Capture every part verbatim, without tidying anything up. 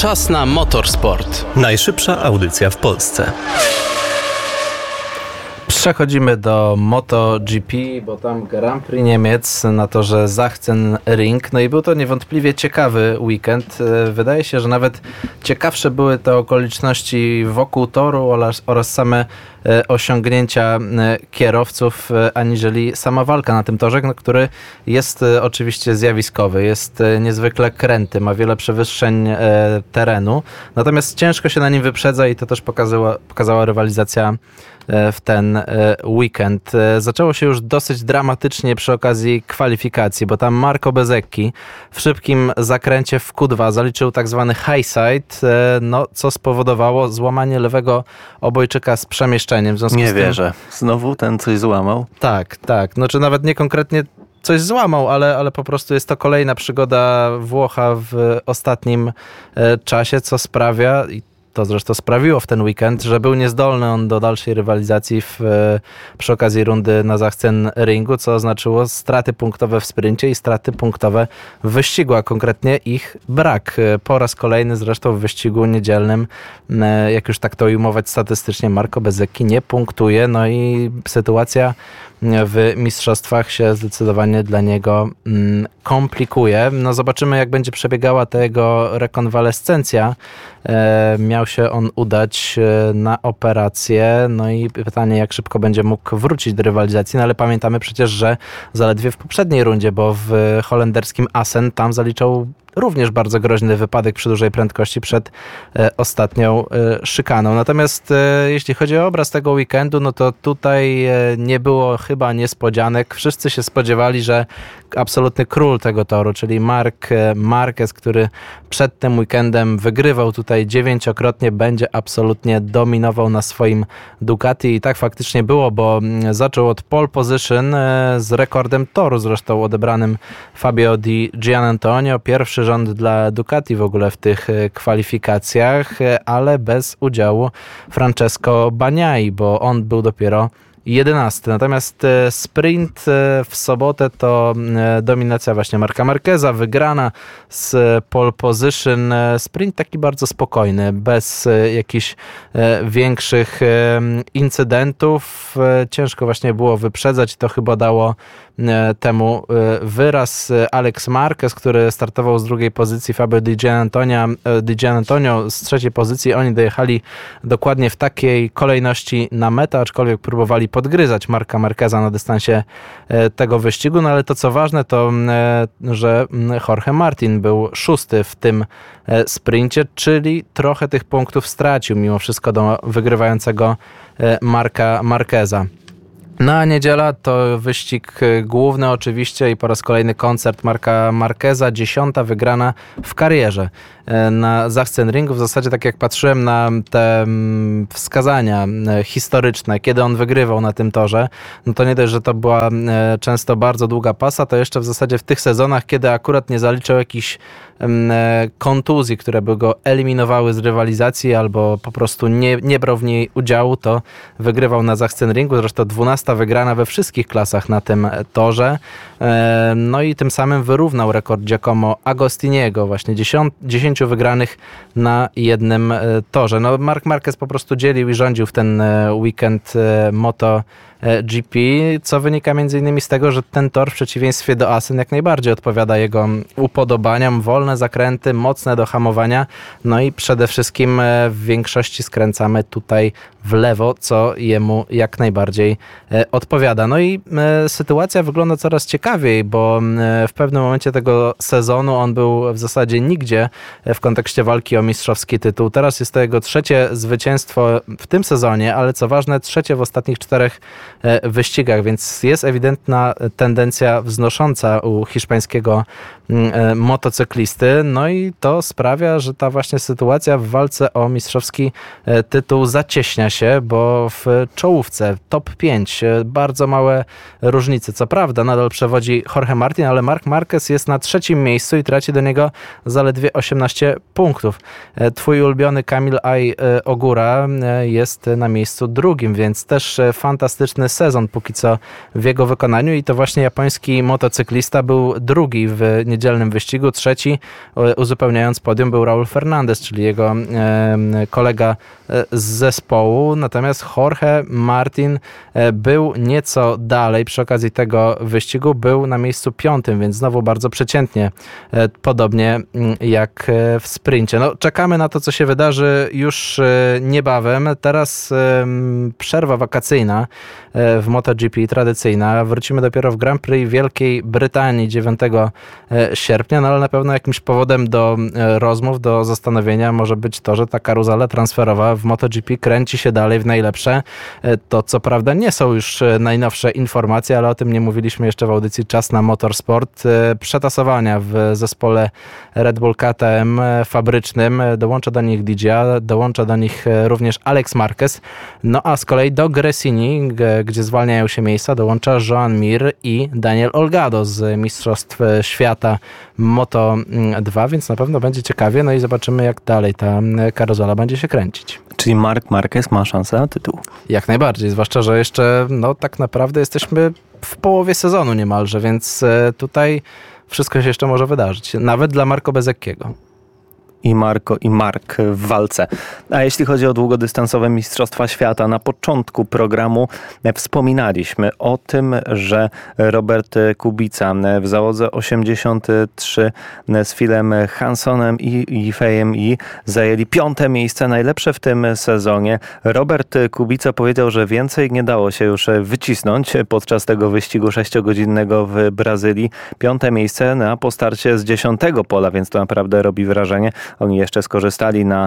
Czas na motorsport. Najszybsza audycja w Polsce. Przechodzimy do MotoGP, bo tam Grand Prix Niemiec na torze Sachsenring. No i był to niewątpliwie ciekawy weekend. Wydaje się, że nawet ciekawsze były te okoliczności wokół toru oraz, oraz same osiągnięcia kierowców, aniżeli sama walka na tym torze, który jest oczywiście zjawiskowy, jest niezwykle kręty, ma wiele przewyższeń terenu, natomiast ciężko się na nim wyprzedza i to też pokazała, pokazała rywalizacja w ten weekend. Zaczęło się już dosyć dramatycznie przy okazji kwalifikacji, bo tam Marco Bezzecchi w szybkim zakręcie w Q dwa zaliczył tak zwany high side, no, co spowodowało złamanie lewego obojczyka z przemieszczeniem. W związku Nie z tym, wierzę. Znowu ten coś złamał? Tak, tak. Znaczy nawet nie konkretnie coś złamał, ale, ale po prostu jest to kolejna przygoda Włocha w ostatnim czasie, co sprawia, i to zresztą sprawiło w ten weekend, że był niezdolny on do dalszej rywalizacji w, przy okazji rundy na Sachsenringu, co oznaczyło straty punktowe w sprincie i straty punktowe w wyścigu, a konkretnie ich brak. Po raz kolejny zresztą w wyścigu niedzielnym, jak już tak to ujmować statystycznie, Marco Bezzecchi nie punktuje, no i sytuacja w mistrzostwach się zdecydowanie dla niego komplikuje. No zobaczymy, jak będzie przebiegała ta jego rekonwalescencja. E, miał się on udać na operację, no i pytanie, jak szybko będzie mógł wrócić do rywalizacji, no ale pamiętamy przecież, że zaledwie w poprzedniej rundzie, bo w holenderskim Assen tam zaliczał również bardzo groźny wypadek przy dużej prędkości przed e, ostatnią e, szykaną. Natomiast e, jeśli chodzi o obraz tego weekendu, no to tutaj e, nie było chyba niespodzianek. Wszyscy się spodziewali, że absolutny król tego toru, czyli Marc Marquez, który przed tym weekendem wygrywał tutaj dziewięciokrotnie, będzie absolutnie dominował na swoim Ducati i tak faktycznie było, bo zaczął od pole position e, z rekordem toru zresztą odebranym Fabio Di Giannantonio. Pierwszy rząd dla Ducati w ogóle w tych kwalifikacjach, ale bez udziału Francesco Bagnaia, bo on był dopiero jedenasty. Natomiast sprint w sobotę to dominacja właśnie Marca Marqueza, wygrana z pole position. Sprint taki bardzo spokojny, bez jakichś większych incydentów. Ciężko właśnie było wyprzedzać, to chyba dało temu wyraz. Alex Marquez, który startował z drugiej pozycji, Fabio Di Giannantonio, Di Giannantonio z trzeciej pozycji. Oni dojechali dokładnie w takiej kolejności na metę, aczkolwiek próbowali podgryzać Marca Marqueza na dystansie tego wyścigu, no ale to co ważne, to że Jorge Martin był szósty w tym sprincie, czyli trochę tych punktów stracił mimo wszystko do wygrywającego Marca Marqueza. No a niedziela to wyścig główny oczywiście i po raz kolejny koncert Marca Marqueza, dziesiąta wygrana w karierze na Sachsenringu. W zasadzie tak jak patrzyłem na te wskazania historyczne, kiedy on wygrywał na tym torze, no to nie dość, że to była często bardzo długa pasa, to jeszcze w zasadzie w tych sezonach, kiedy akurat nie zaliczał jakichś kontuzji, które by go eliminowały z rywalizacji albo po prostu nie, nie brał w niej udziału, to wygrywał na Sachsenringu. Zresztą dwunasta wygrana we wszystkich klasach na tym torze. No i tym samym wyrównał rekord Giacomo Agostiniego, właśnie dziesięciu wygranych na jednym torze. No Marc Marquez po prostu dzielił i rządził w ten weekend Moto G P, co wynika między innymi z tego, że ten tor w przeciwieństwie do Assen jak najbardziej odpowiada jego upodobaniom. Wolne zakręty, mocne do hamowania, no i przede wszystkim w większości skręcamy tutaj w lewo, co jemu jak najbardziej odpowiada. No i sytuacja wygląda coraz ciekawiej, bo w pewnym momencie tego sezonu on był w zasadzie nigdzie w kontekście walki o mistrzowski tytuł. Teraz jest to jego trzecie zwycięstwo w tym sezonie, ale co ważne, trzecie w ostatnich czterech wyścigach, więc jest ewidentna tendencja wznosząca u hiszpańskiego motocyklisty, no i to sprawia, że ta właśnie sytuacja w walce o mistrzowski tytuł zacieśnia się, bo w czołówce top pięć bardzo małe różnice. Co prawda nadal przewodzi Jorge Martin, ale Marc Marquez jest na trzecim miejscu i traci do niego zaledwie osiemnaście punktów. Twój ulubiony Kamil Aj Ogura jest na miejscu drugim, więc też fantastyczny świetny sezon póki co w jego wykonaniu i to właśnie japoński motocyklista był drugi w niedzielnym wyścigu, trzeci uzupełniając podium był Raul Fernandez, czyli jego kolega z zespołu, natomiast Jorge Martin był nieco dalej przy okazji tego wyścigu, był na miejscu piątym, więc znowu bardzo przeciętnie, podobnie jak w sprincie. No, czekamy na to, co się wydarzy już niebawem. Teraz przerwa wakacyjna w MotoGP, tradycyjna. Wrócimy dopiero w Grand Prix Wielkiej Brytanii dziewiątego sierpnia, no ale na pewno jakimś powodem do rozmów, do zastanowienia może być to, że ta karuzela transferowa w MotoGP kręci się dalej w najlepsze. To co prawda nie są już najnowsze informacje, ale o tym nie mówiliśmy jeszcze w audycji Czas na Motorsport. Przetasowania w zespole Red Bull K T M fabrycznym. Dołącza do nich Digia, dołącza do nich również Alex Marquez. No a z kolei do Gresini, gdzie zwalniają się miejsca, dołącza Joan Mir i Daniel Olgado z Mistrzostw Świata Moto dwa, więc na pewno będzie ciekawie. No i zobaczymy, jak dalej ta karuzela będzie się kręcić. Czyli Marc Marquez ma szansę na tytuł? Jak najbardziej, zwłaszcza, że jeszcze no tak naprawdę jesteśmy w połowie sezonu niemalże, więc tutaj wszystko się jeszcze może wydarzyć. Nawet dla Marco Bezzecchiego. I Marco i Mark w walce. A jeśli chodzi o długodystansowe Mistrzostwa Świata, na początku programu wspominaliśmy o tym, że Robert Kubica w załodze osiemdziesiąt trzy z Philem Hansonem i Yifeiem i zajęli piąte miejsce, najlepsze w tym sezonie. Robert Kubica powiedział, że więcej nie dało się już wycisnąć podczas tego wyścigu sześciogodzinnego w Brazylii. Piąte miejsce na po starcie z dziesiątego pola, więc to naprawdę robi wrażenie. Oni jeszcze skorzystali na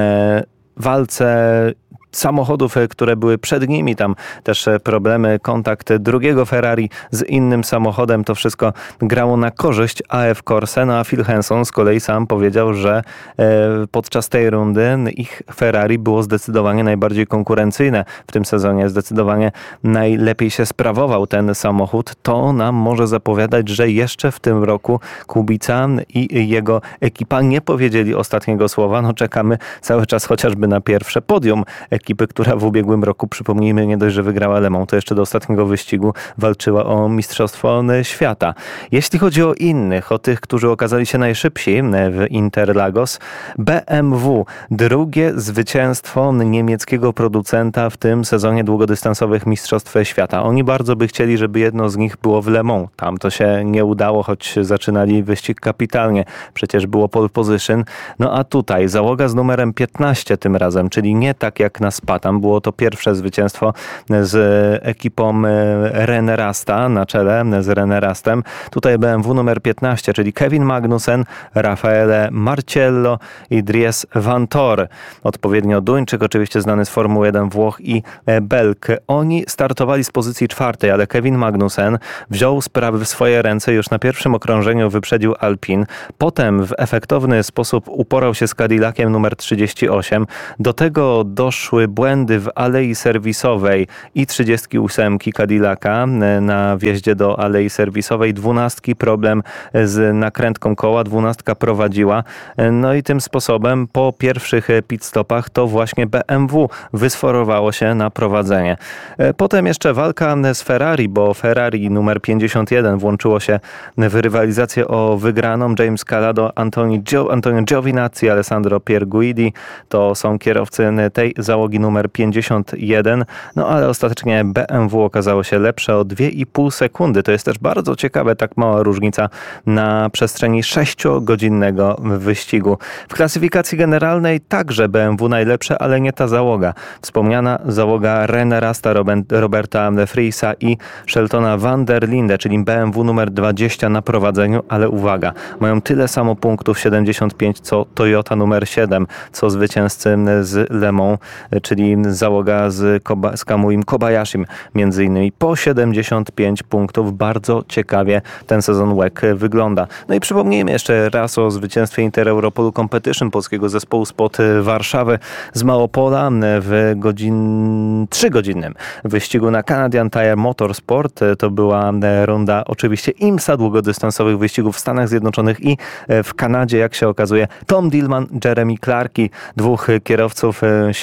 walce samochodów, które były przed nimi, tam też problemy, kontakt drugiego Ferrari z innym samochodem, to wszystko grało na korzyść A F Corse, no a Phil Hanson z kolei sam powiedział, że podczas tej rundy ich Ferrari było zdecydowanie najbardziej konkurencyjne w tym sezonie, zdecydowanie najlepiej się sprawował ten samochód. To nam może zapowiadać, że jeszcze w tym roku Kubica i jego ekipa nie powiedzieli ostatniego słowa, no czekamy cały czas chociażby na pierwsze podium ekipy, która w ubiegłym roku, przypomnijmy, nie dość, że wygrała Le Mans, to jeszcze do ostatniego wyścigu walczyła o Mistrzostwo Świata. Jeśli chodzi o innych, o tych, którzy okazali się najszybsi w Interlagos, B M W, drugie zwycięstwo niemieckiego producenta w tym sezonie długodystansowych Mistrzostw Świata. Oni bardzo by chcieli, żeby jedno z nich było w Le Mans. Tam to się nie udało, choć zaczynali wyścig kapitalnie. Przecież było pole position. No a tutaj załoga z numerem piętnaście tym razem, czyli nie tak jak na Spa. Tam było to pierwsze zwycięstwo z ekipą René Rasta na czele, z René Rastem. Tutaj B M W numer piętnaście, czyli Kevin Magnussen, Raffaele Marciello i Dries Van Tor. Odpowiednio Duńczyk, oczywiście znany z Formuły jeden, Włoch i Belg. Oni startowali z pozycji czwartej, ale Kevin Magnussen wziął sprawy w swoje ręce, już na pierwszym okrążeniu wyprzedził Alpine. Potem w efektowny sposób uporał się z Cadillaciem numer trzydzieści osiem. Do tego doszły błędy w alei serwisowej i trzydziestki ósemki Cadillaca na wjeździe do alei serwisowej. Dwunastki problem z nakrętką koła, dwunastka prowadziła. No i tym sposobem po pierwszych pit stopach to właśnie B M W wysforowało się na prowadzenie. Potem jeszcze walka z Ferrari, bo Ferrari numer pięćdziesiąt jeden włączyło się w rywalizację o wygraną. James Calado, Antoni Gio, Antonio Giovinazzi, Alessandro Pierguidi to są kierowcy tej załogi numer pięćdziesiąt jeden, no ale ostatecznie B M W okazało się lepsze o dwie i pół sekundy. To jest też bardzo ciekawe, tak mała różnica na przestrzeni sześciogodzinnego wyścigu. W klasyfikacji generalnej także B M W najlepsze, ale nie ta załoga. Wspomniana załoga René Rasta, Roberta Friesa i Sheltona van der Linde, czyli B M W numer dwadzieścia na prowadzeniu, ale uwaga, mają tyle samo punktów, siedemdziesiąt pięć, co Toyota numer siedem, co zwycięzcy z Le Mans, czyli załoga z, Koba, z Kamuim Kobayashim między innymi. Po siedemdziesiąt pięć punktów. Bardzo ciekawie ten sezon W E C wygląda. No i przypomnijmy jeszcze raz o zwycięstwie Inter Europolu Competition polskiego zespołu spod Warszawy z Małopola w godzin... trzygodzinnym wyścigu na Canadian Tire Motorsport. To była runda oczywiście IMSA, długodystansowych wyścigów w Stanach Zjednoczonych i w Kanadzie, jak się okazuje. Tom Dillman, Jeremy Clarkey, dwóch kierowców sięga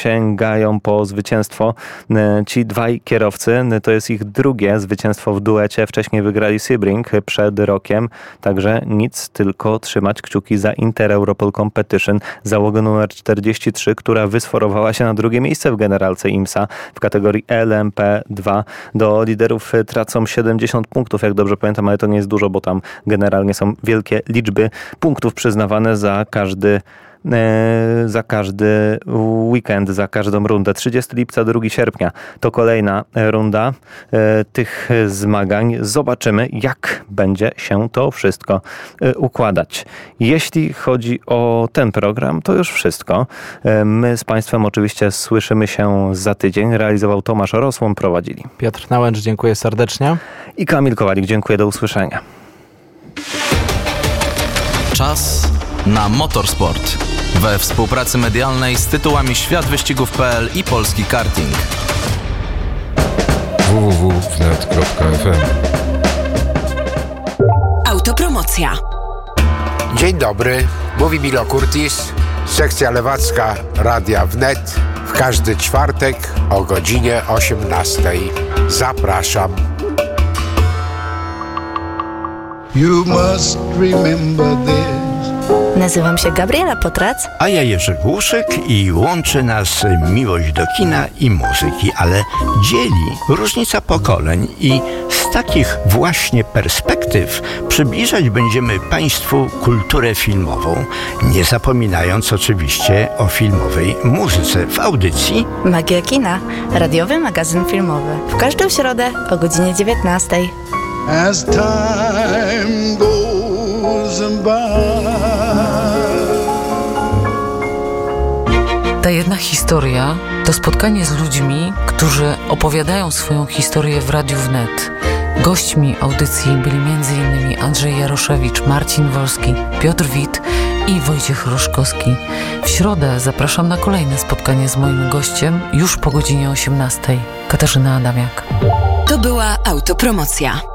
sięgają po zwycięstwo. Ci dwaj kierowcy, to jest ich drugie zwycięstwo w duecie. Wcześniej wygrali Sebring przed rokiem, także nic, tylko trzymać kciuki za Inter-Europol Competition, załogę numer czterdzieści trzy, która wysforowała się na drugie miejsce w generalce IMSA w kategorii L M P dwa. Do liderów tracą siedemdziesiąt punktów, jak dobrze pamiętam, ale to nie jest dużo, bo tam generalnie są wielkie liczby punktów przyznawane za każdy za każdy weekend, za każdą rundę. trzydziestego lipca, drugiego sierpnia to kolejna runda tych zmagań. Zobaczymy, jak będzie się to wszystko układać. Jeśli chodzi o ten program, to już wszystko. My z Państwem oczywiście słyszymy się za tydzień. Realizował Tomasz Rosłon, prowadzili Piotr Nałęcz, dziękuję serdecznie. I Kamil Kowalik, dziękuję, do usłyszenia. Czas na motorsport. We współpracy medialnej z tytułami świat wyścigów kropka p l i Polski Karting. w w w kropka wnet kropka f m. Autopromocja. Dzień dobry, mówi Milo Curtis, sekcja lewacka Radia Wnet. W każdy czwartek o godzinie osiemnastej. Zapraszam. You must remember this. Nazywam się Gabriela Potrac. A ja Jerzy Głuszyk i łączy nas miłość do kina i muzyki, ale dzieli różnica pokoleń i z takich właśnie perspektyw przybliżać będziemy Państwu kulturę filmową, nie zapominając oczywiście o filmowej muzyce w audycji Magia Kina, radiowy magazyn filmowy. W każdą środę o godzinie dziewiętnastej. As time goes by. Ta jedna historia to spotkanie z ludźmi, którzy opowiadają swoją historię w Radiu Wnet. Gośćmi audycji byli między innymi Andrzej Jaroszewicz, Marcin Wolski, Piotr Wit i Wojciech Roszkowski. W środę zapraszam na kolejne spotkanie z moim gościem już po godzinie osiemnastej. Katarzyna Adamiak. To była autopromocja.